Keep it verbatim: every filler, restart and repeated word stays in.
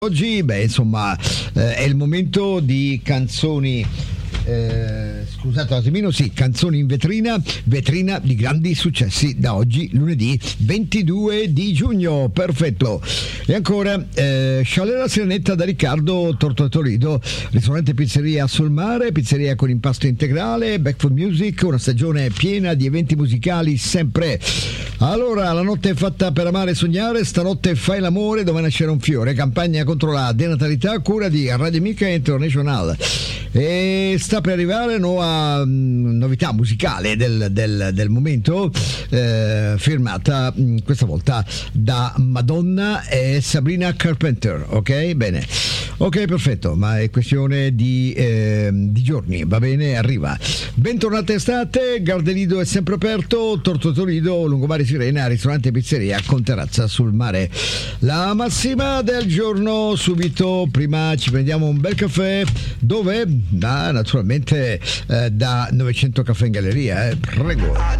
Oggi, beh, insomma, eh, è il momento di canzoni. Eh, scusate un attimino, sì, canzoni in vetrina, vetrina di grandi successi da oggi, lunedì ventidue di giugno. Perfetto. E ancora, eh, Scialera Sirenetta da Riccardo Tortolido, ristorante pizzeria sul mare, pizzeria con impasto integrale, Backfoot Music, una stagione piena di eventi musicali sempre. Allora, la notte è fatta per amare e sognare, stanotte fai l'amore dove nascerà un fiore, campagna contro la denatalità, cura di Radio Amica International. E sta per arrivare nuova mh, novità musicale del, del, del momento, eh, firmata mh, questa volta da Madonna e Sabrina Carpenter. Ok, bene, ok, perfetto, ma è questione di, eh, di giorni, va bene, arriva. Bentornata estate, Gardelido è sempre aperto, Tortolido, Lungomare Sirena, ristorante e pizzeria con terrazza sul mare. La massima del giorno, subito, prima ci prendiamo un bel caffè, dove? Da, naturalmente eh, da novecento Caffè in Galleria, eh. Prego.